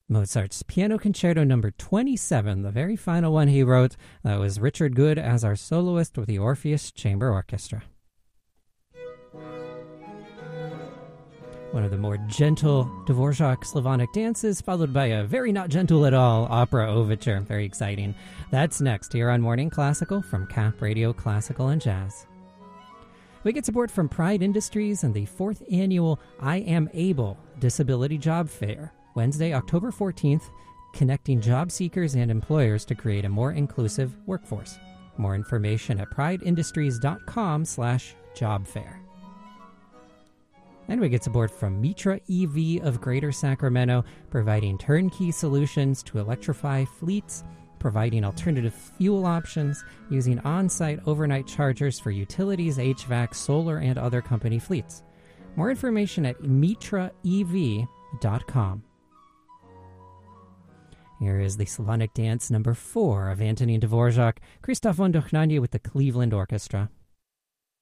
Mozart's Piano Concerto number 27, the very final one he wrote. That was Richard Good as our soloist with the Orpheus Chamber Orchestra. One of the more gentle Dvorak Slavonic dances, followed by a very not gentle at all opera overture. Very exciting. That's next here on Morning Classical from Cap Radio Classical and Jazz. We get support from Pride Industries and the 4th annual I Am Able Disability Job Fair, Wednesday, October 14th, connecting job seekers and employers to create a more inclusive workforce. More information at prideindustries.com/jobfair. And we get support from Mitra EV of Greater Sacramento, providing turnkey solutions to electrify fleets, providing alternative fuel options, using on-site overnight chargers for utilities, HVAC, solar, and other company fleets. More information at mitraev.com. Here is the Slavonic Dance number 4 of Antonin Dvorak, Christoph von Dohnanyi with the Cleveland Orchestra.